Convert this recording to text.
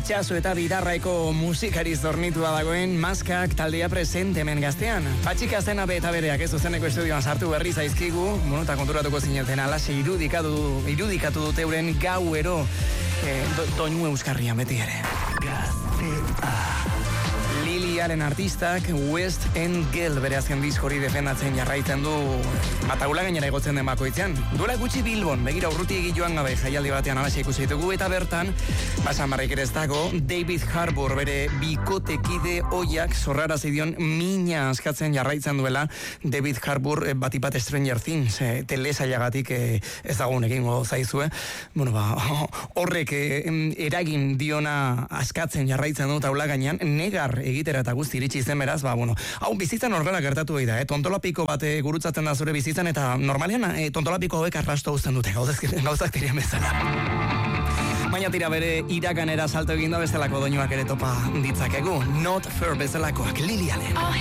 itxaso eta bidarraiko musikari zornitua dagoen Maskak taldea presente hemen Gaztean. Patxika zena be eta bereak ez zuzeneko estudioan sartu berri zaizkigu, eta konturatuko zineten alaxe irudikatu dute euren gauero doinu euskarrian beti ere. Gaztea. Liliaren artistak West End Girl bere azken diskori defendatzen jarraitzen du mataula gainera egotzen den bakoitzean. Duela gutxi Bilbon, begira urruti joan gabe jaialdi batean alaxe ikusi ditugu eta bertan, basan barrik ere ez dago, David Harbour bere bikotekide oiak zorrara zidion mina askatzen jarraitzen duela. David Harbour batipat Stranger Things telesaiagatik ez dagoen egingo zaizue. Horrek eragin diona askatzen jarraitzen du taula gainean, negar egitera eta guzti iritsi zen beraz, hau bizitzan horrela gertatu da, tontolapiko bat gurutzatzen da zure bizitzan eta normalean tontolapiko hauek arrasto uzten dute, gauzak tirien bezala. Baina tira bere iraganera salto egin da bestelako doinuak ere topa ditzakegu. Not Fair bezalakoak Lilianen.